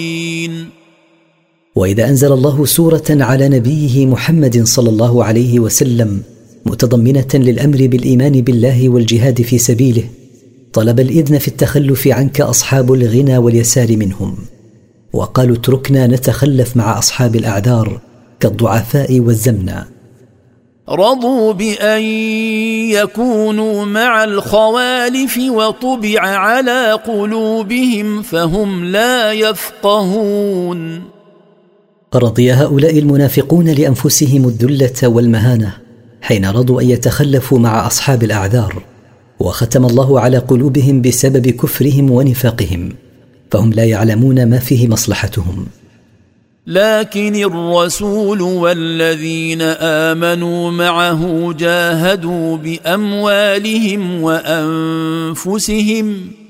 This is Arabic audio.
وإذا أنزل الله سورة على نبيه محمد صلى الله عليه وسلم متضمنة للأمر بالإيمان بالله والجهاد في سبيله، طلب الإذن في التخلف عنك أصحاب الغنى واليسار منهم، وقالوا اتركنا نتخلف مع أصحاب الأعذار كالضعفاء والزمنة. رضوا بأن يكونوا مع الخوالف وطبع على قلوبهم فهم لا يفقهون. رضي هؤلاء المنافقون لأنفسهم الذلة والمهانة حين رضوا أن يتخلفوا مع أصحاب الأعذار، وختم الله على قلوبهم بسبب كفرهم ونفاقهم، فهم لا يعلمون ما فيه مصلحتهم. لكن الرسول والذين آمنوا معه جاهدوا بأموالهم وأنفسهم